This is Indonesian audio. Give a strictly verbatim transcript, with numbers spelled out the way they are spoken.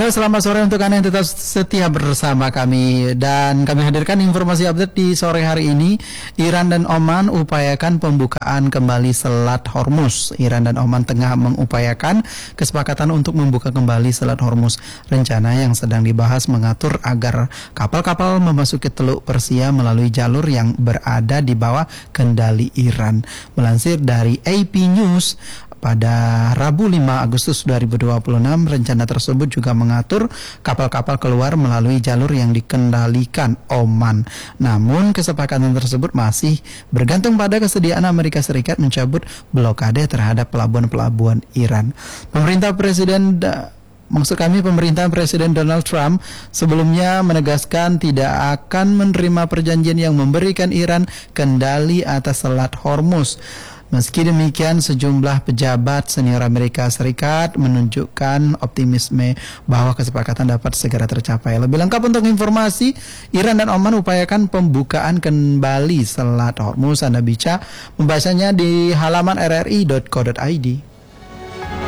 Halo, selamat sore untuk Anda yang tetap setia bersama kami. Dan kami hadirkan informasi update di sore hari ini. Iran dan Oman upayakan pembukaan kembali Selat Hormuz. Iran dan Oman tengah mengupayakan kesepakatan untuk membuka kembali Selat Hormuz. Rencana yang sedang dibahas mengatur agar kapal-kapal memasuki Teluk Persia melalui jalur yang berada di bawah kendali Iran. Melansir dari A P News, pada Rabu lima Agustus dua ribu dua puluh enam, rencana tersebut juga mengatur kapal-kapal keluar melalui jalur yang dikendalikan Oman. Namun, kesepakatan tersebut masih bergantung pada kesediaan Amerika Serikat mencabut blokade terhadap pelabuhan-pelabuhan Iran. Pemerintah Presiden Maksud kami pemerintahan Presiden Donald Trump sebelumnya menegaskan tidak akan menerima perjanjian yang memberikan Iran kendali atas Selat Hormuz. Meski demikian, sejumlah pejabat senior Amerika Serikat menunjukkan optimisme bahwa kesepakatan dapat segera tercapai. Lebih lengkap untuk informasi, Iran dan Oman upayakan pembukaan kembali Selat Hormuz. Anda bisa membacanya di halaman r r i dot co dot i d.